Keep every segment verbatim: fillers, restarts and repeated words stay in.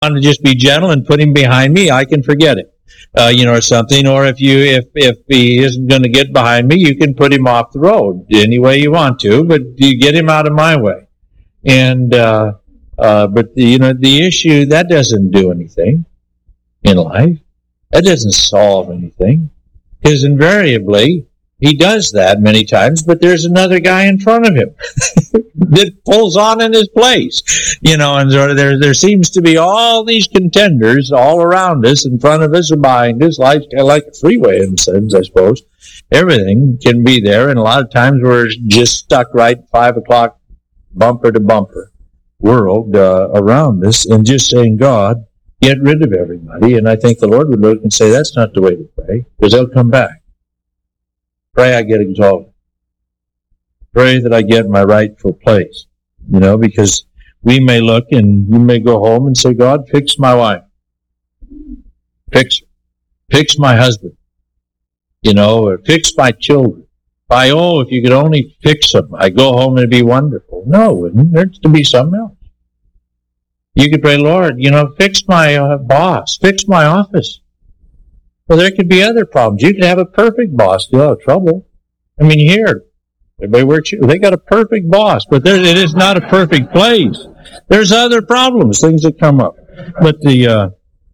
want to just be gentle and put him behind me, I can forget it. Uh, you know, or something. Or if you, if, if he isn't going to get behind me, you can put him off the road any way you want to, but you get him out of my way. And, uh, uh, but the, you know, the issue, that doesn't do anything in life. That doesn't solve anything. Because invariably, he does that many times, but there's another guy in front of him that pulls on in his place. You know, and there, there, there seems to be all these contenders all around us, in front of us and behind us, like, like a freeway in a sense, I suppose. Everything can be there, and a lot of times we're just stuck right five o'clock, bumper to bumper world uh, around us, and just saying, God, get rid of everybody. And I think the Lord would look and say, that's not the way to pray, because they'll come back. Pray I get exalted. Pray that I get my rightful place. You know, because we may look and you may go home and say, God, fix my wife. Fix her. Fix my husband. You know, or fix my children. I, oh, if you could only fix them, I go home and it'd be wonderful. No, it wouldn't. There's to be something else. You could pray, Lord, you know, fix my uh, boss. Fix my office. Well, there could be other problems. You could have a perfect boss, still have trouble. I mean, here, everybody works, they got a perfect boss, but there, it is not a perfect place. There's other problems, things that come up. But the, uh,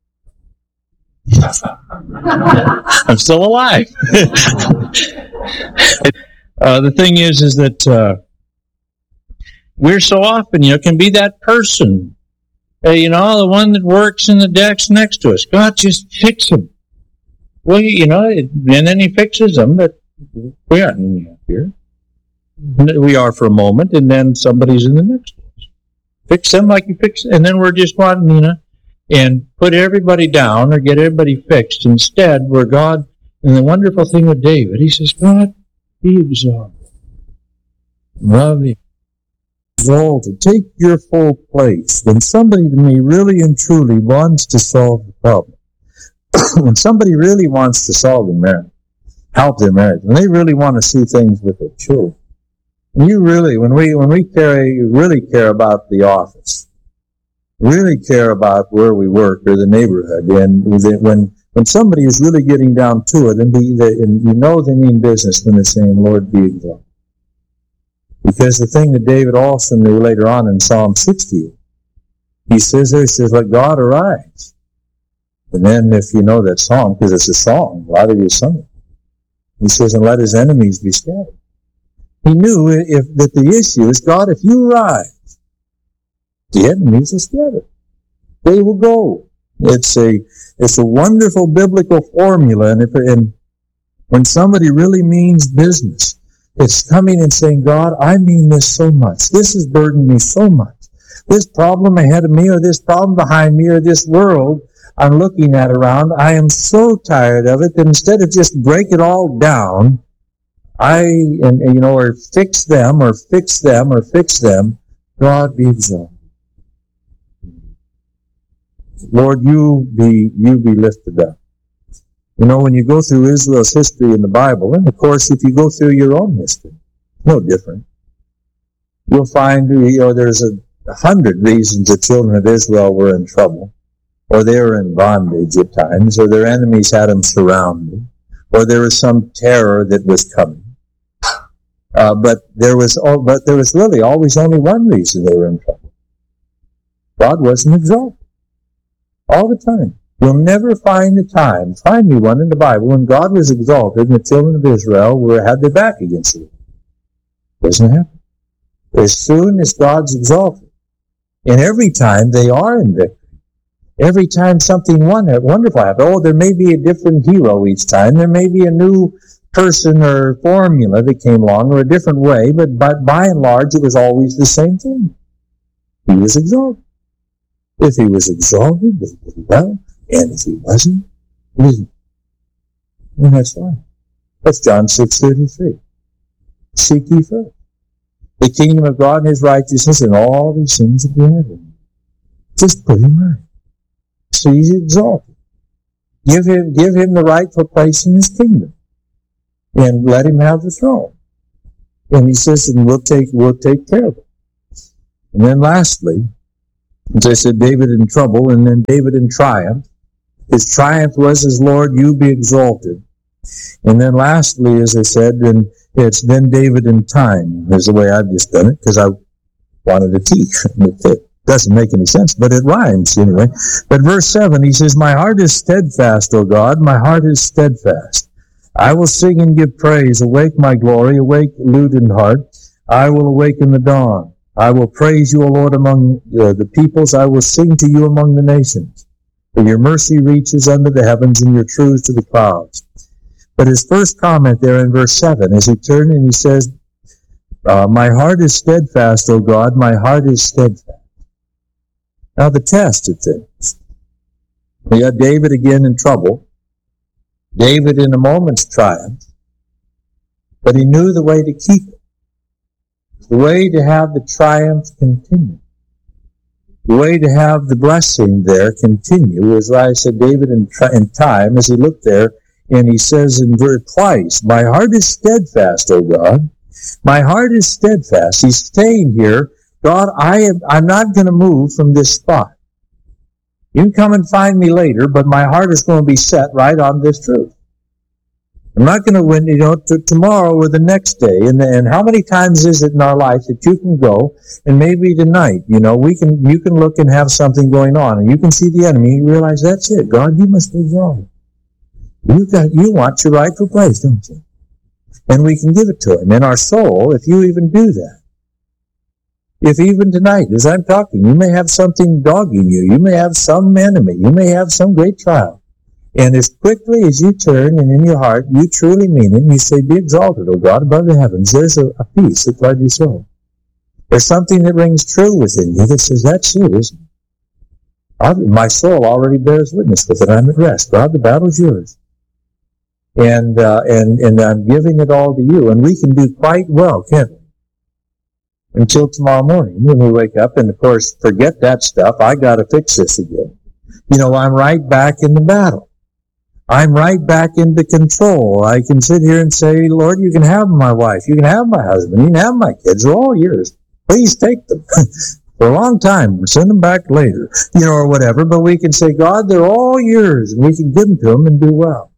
I'm still alive. uh, the thing is, is that, uh, we're so often, you know, can be that person, uh, you know, the one that works in the desk next to us. God, just fix him. Well, you know, it, and then he fixes them, but we aren't in here. We are for a moment, and then somebody's in the next one. Fix them like you fix, and then we're just wanting, you know, and put everybody down or get everybody fixed. Instead, we're God, and the wonderful thing with David, he says, God, be exalted. Love you. Exalted. Take your full place. When somebody to me really and truly wants to solve the problem, when somebody really wants to solve their marriage, help their marriage, when they really want to see things with their children, when you really, when we, when we care, really care about the office, really care about where we work or the neighborhood, and when, when somebody is really getting down to it, and, be, and you know they mean business when they're saying, Lord, be exalted. Because the thing that David also knew later on in Psalm sixty, he says there, he says, let God arise. And then if you know that song, because it's a song, a lot of you sung it, he says, and let his enemies be scattered. He knew if that the issue is, God, if you rise, the enemies are scattered. They will go. It's a it's a wonderful biblical formula, and, if, and when somebody really means business, it's coming and saying, God, I mean this so much. This has burdened me so much. This problem ahead of me, or this problem behind me, or this world I'm looking at around, I am so tired of it that instead of just break it all down, I, and, and you know, or fix them, or fix them, or fix them, God be exalted. Lord, you be, you be lifted up. You know, when you go through Israel's history in the Bible, and of course, if you go through your own history, no different. You'll find, you know, there's a, a hundred reasons the children of Israel were in trouble, or they were in bondage at times, or their enemies had them surrounded, or there was some terror that was coming. Uh, but there was, oh, but there was really always only one reason they were in trouble. God wasn't exalted. All the time. You'll never find a time, find me one in the Bible, when God was exalted and the children of Israel were had their back against it. Doesn't happen. As soon as God's exalted, and every time they are in victory. Every time something wonderful happens, oh, there may be a different hero each time. There may be a new person or formula that came along, or a different way, but by, by and large, it was always the same thing. He was exalted. If he was exalted, they did well, and if he wasn't, he didn't. And that's fine. That's John six thirty-three. Seek ye first the kingdom of God and his righteousness, and all these things will be added. Just put him right. So he's exalted. Give him, give him the rightful place in his kingdom, and let him have the throne. And he says, and we'll take, we'll take care of it. And then lastly, As I said, David in trouble, and then David in triumph. His triumph was, as Lord, you be exalted. And then lastly, as I said, and it's then David in time, is the way I've just done it, because I wanted to teach. It doesn't make any sense, but it rhymes anyway. But verse seven, he says, my heart is steadfast, O God, my heart is steadfast. I will sing and give praise. Awake, my glory, awake, lute and harp. I will awaken the dawn. I will praise you, O Lord, among uh, the peoples. I will sing to you among the nations. For your mercy reaches unto the heavens and your truth to the clouds. But his first comment there in verse seven, as he turned and he says, uh, my heart is steadfast, O God, my heart is steadfast. Now the test of things. We got David again in trouble. David in a moment's triumph. But he knew the way to keep it. The way to have the triumph continue. The way to have the blessing there continue, as I said, David in, in time, as he looked there, and he says in verse twice, my heart is steadfast, O God. My heart is steadfast. He's staying here. God, I am, I'm not going to move from this spot. You can come and find me later, but my heart is going to be set right on this truth. I'm not going to win, you know, to tomorrow or the next day. And, and how many times is it in our life that you can go, and maybe tonight, you know, we can, you can look and have something going on, and you can see the enemy, and you realize that's it. God, you must be wrong. You got, you want your rightful place, don't you? And we can give it to him. In our soul, if you even do that. If even tonight, as I'm talking, you may have something dogging you. You may have some enemy. You may have some great trial. And as quickly as you turn and in your heart, you truly mean it, and you say, be exalted, O God, above the heavens. There's a, a peace that floods your soul. There's something that rings true within you that says, that's it, isn't it? I, my soul already bears witness with it. I'm at rest. God, the battle's yours. And, uh, and, and I'm giving it all to you. And we can do quite well, can't we? Until tomorrow morning when we wake up, and of course, forget that stuff. I gotta fix this again. You know, I'm right back in the battle. I'm right back into control. I can sit here and say, Lord, you can have my wife, you can have my husband, you can have my kids. They're all yours. Please take them. For a long time, send them back later, you know, or whatever. But we can say, God, they're all yours, and we can give them to them and do well.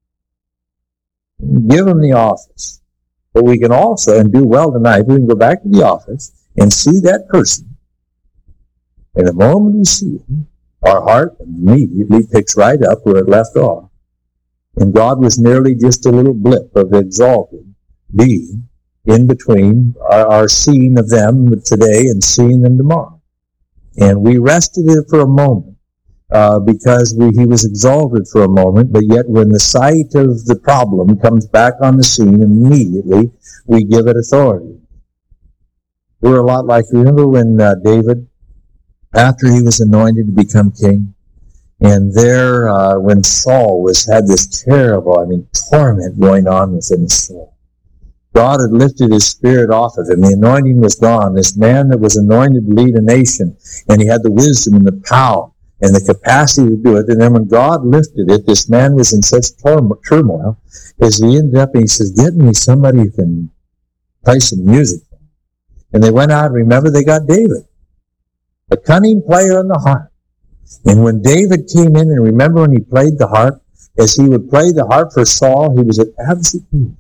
Give them the office. But we can also, and do well tonight, we can go back to the office and see that person. And the moment we see him, our heart immediately picks right up where it left off. And God was merely just a little blip of exalted being in between our, our seeing of them today and seeing them tomorrow. And we rested it for a moment uh, because we, he was exalted for a moment, but yet when the sight of the problem comes back on the scene, immediately we give it authority. We're a lot like, remember when uh, David, after he was anointed to become king, and there, uh, when Saul was had this terrible, I mean, torment going on within his soul. God had lifted his spirit off of him. The anointing was gone. This man that was anointed to lead a nation, and he had the wisdom and the power and the capacity to do it. And then when God lifted it, this man was in such turmoil as he ended up, and he says, get me somebody who can play some music. And they went out, remember, they got David, a cunning player on the harp. And when David came in, and remember when he played the harp, as he would play the harp for Saul, he was at absolute peace.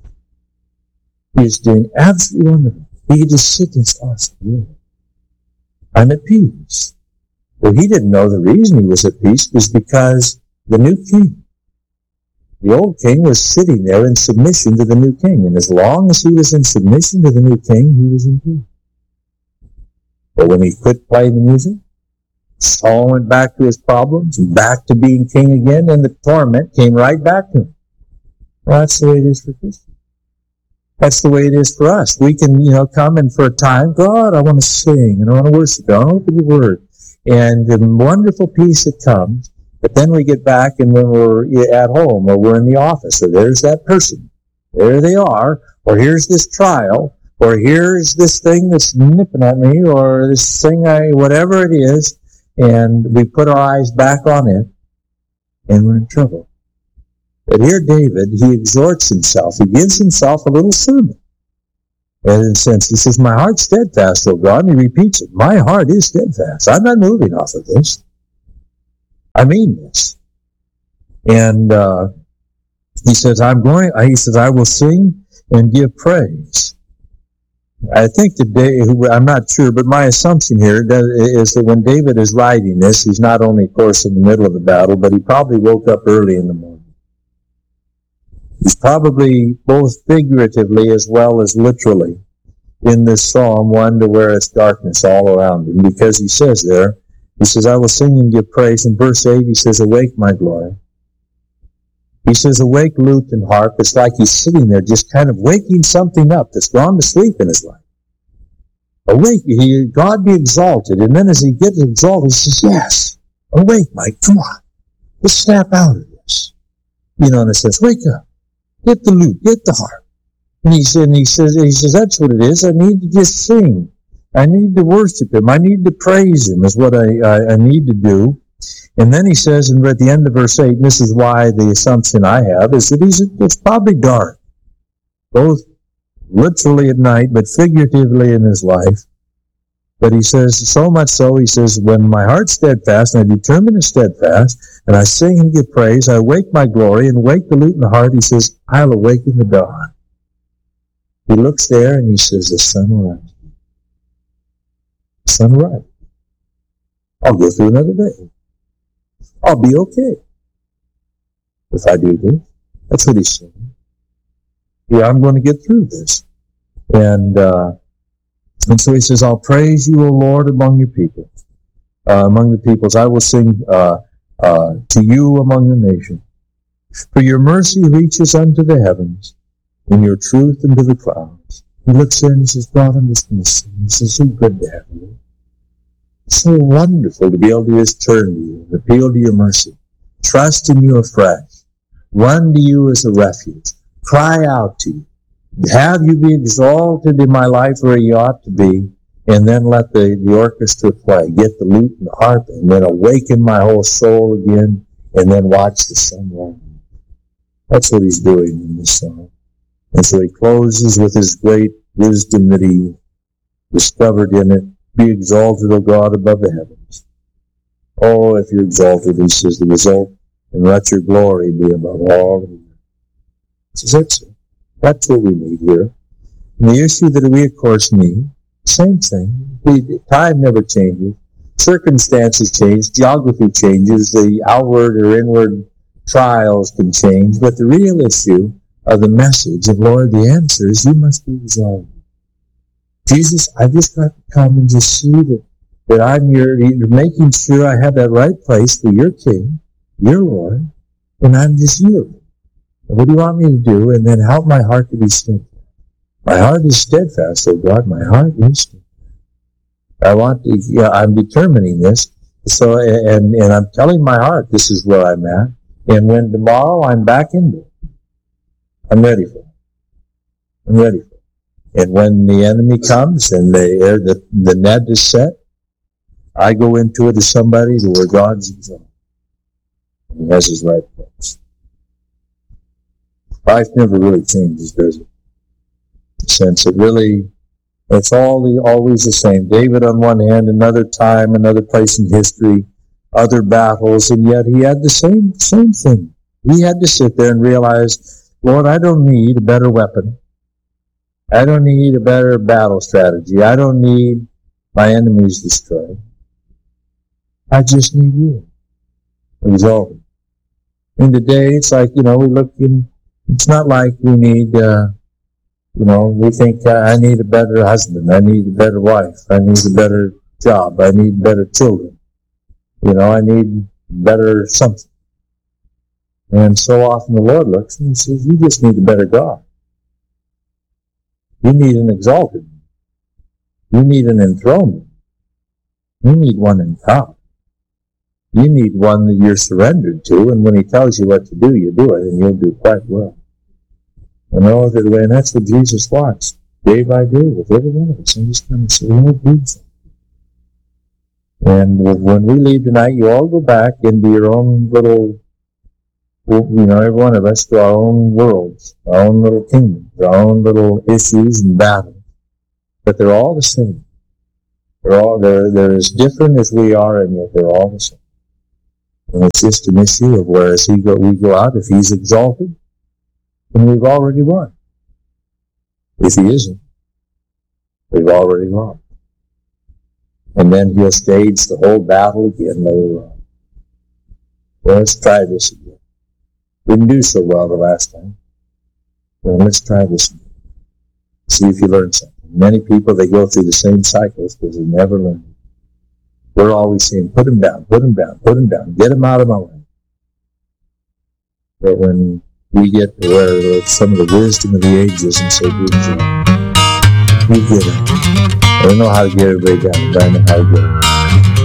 He was doing absolutely wonderful. He could just sit and say, yeah, I'm at peace. Well, he didn't know the reason he was at peace was because the new king, the old king, was sitting there in submission to the new king. And as long as he was in submission to the new king, he was in peace. But when he quit playing the music, Saul went back to his problems, and back to being king again, and the torment came right back to him. Well, that's the way it is for Christians. That's the way it is for us. We can, you know, come and for a time, God, I want to sing, and I want to worship, I want to open the Word. And the wonderful peace that comes, but then we get back, and when we're at home, or we're in the office, or there's that person, there they are, or here's this trial, or here's this thing that's nipping at me, or this thing, I, whatever it is, and we put our eyes back on it, and we're in trouble. But here David, he exhorts himself. He gives himself a little sermon. And in a sense, he says, my heart's steadfast, O God. And he repeats it. My heart is steadfast. I'm not moving off of this. I mean this. And uh, he says, I'm going, he says, I will sing and give praise. I think that David, I'm not sure, but my assumption here is that when David is writing this, he's not only, of course, in the middle of the battle, but he probably woke up early in the morning. He's probably both figuratively as well as literally in this Psalm one to where it's darkness all around him, because he says there, he says, I will sing and give praise. In verse eight, he says, awake, my glory. He says, awake, lute and harp. It's like he's sitting there just kind of waking something up that's gone to sleep in his life. Awake, he, God be exalted. And then as he gets exalted, he says, yes, awake, Mike, come on. Let's snap out of this. You know, and it says, wake up. Get the lute, get the harp. And he, and he says, he says, that's what it is. I need to just sing. I need to worship him. I need to praise him is what I, I, I need to do. And then he says, and at the end of verse eight, and this is why the assumption I have, is that he's, it's probably dark, both literally at night, but figuratively in his life. But he says, so much so, he says, when my heart's steadfast, and I determine to steadfast, and I sing and give praise, I wake my glory, and wake the lute and the harp, he says, I'll awaken the dawn. He looks there, and he says, the sun will rise. The sun will rise. I'll go through another day. I'll be okay if I do this. That's what he's saying. Yeah, I'm going to get through this. And uh, and so he says, I'll praise you, O Lord, among your people, uh, among the peoples. I will sing uh, uh, to you among the nations. For your mercy reaches unto the heavens, and your truth unto the clouds. He looks there and he says, God, I'm just going to sing. He says, so good to have you. It's so wonderful to be able to just turn to you, appeal to your mercy, trust in you afresh, run to you as a refuge, cry out to you, have you be exalted in my life where you ought to be, and then let the, the orchestra play, get the lute and the harp, and then awaken my whole soul again, and then watch the sun rise. That's what he's doing in this song. And so he closes with his great wisdom that he discovered in it. Be exalted, O God, above the heavens. Oh, if you're exalted, he says, the result, and let your glory be above all the earth. He says, that's it. That's what we need here. And the issue that we, of course, need, same thing. The time never changes. Circumstances change. Geography changes. The outward or inward trials can change. But the real issue of the message of, Lord, the answer is you must be exalted. Jesus, I've just got to come and just see that, that I'm your, you're making sure I have that right place for your King, your Lord, and I'm just you. And what do you want me to do? And then help my heart to be steadfast. My heart is steadfast, oh God, my heart is steadfast. I want to, yeah, I'm determining this. So, and, and I'm telling my heart this is where I'm at. And when tomorrow I'm back into it, I'm ready for it. I'm ready for it. And when the enemy comes and the, the, the net is set, I go into it as somebody where God's exalted. He has his right place. Life never really changes, does it? In the sense it really, it's all the, always the same. David on one hand, another time, another place in history, other battles, and yet he had the same, same thing. He had to sit there and realize, Lord, I don't need a better weapon. I don't need a better battle strategy. I don't need my enemies destroyed. I just need you. Exalted. And today, it's like, you know, we look in, it's not like we need, uh, you know, we think, uh, I need a better husband. I need a better wife. I need a better job. I need better children. You know, I need better something. And so often the Lord looks and he says, you just need a better God. You need an exalted. You need an enthronement. You need one in power. You need one that you're surrendered to, and when he tells you what to do, you do it, and you'll do quite well. And all that way, and that's what Jesus wants, day by day, with every one of us. And he's going to say, Lord, Jesus. And when we leave tonight, you all go back into your own little, you know, every one of us, to our own worlds, our own little kingdoms, our own little issues and battles. But they're all the same. They're all they're they're as different as we are, and yet they're all the same. And it's just an issue of where as he go, we go out. If he's exalted, then we've already won. If he isn't, we've already lost. And then he'll stage the whole battle again later on. Well, let's try this again. We didn't do so well the last time. Well, let's try this again. See if you learn something. Many people, they go through the same cycles because they never learn. We're always saying, put him down, put him down, put him down, get him out of my way. But when we get to where it's some of the wisdom of the ages and say, good job, we get it. I don't know how to get everybody down, but I know how to get it.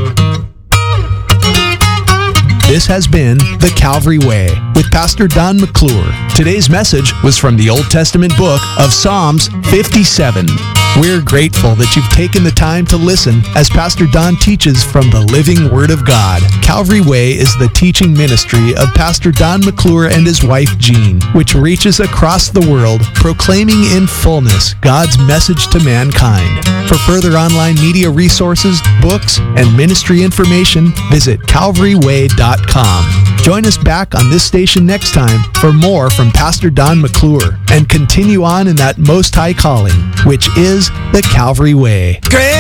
This has been The Calvary Way with Pastor Don McClure. Today's message was from the Old Testament book of Psalms fifty-seven. We're grateful that you've taken the time to listen as Pastor Don teaches from the living Word of God. Calvary Way is the teaching ministry of Pastor Don McClure and his wife Jean, which reaches across the world, proclaiming in fullness God's message to mankind. For further online media resources, books, and ministry information, visit calvary way dot com. Join us back on this station next time for more from Pastor Don McClure and continue on in that most high calling, which is the Calvary Way. Great.